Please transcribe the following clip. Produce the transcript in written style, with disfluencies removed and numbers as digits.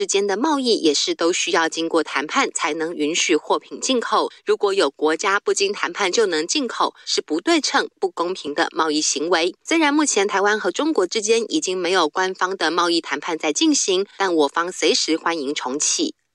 之间的贸易也是都需要经过谈判才能允许货品进口。如果有国家不经谈判就能进口，是不对称、不公平的贸易行为。虽然目前台湾和中国之间已经没有官方的贸易谈判在进行，但我方随时欢迎重启。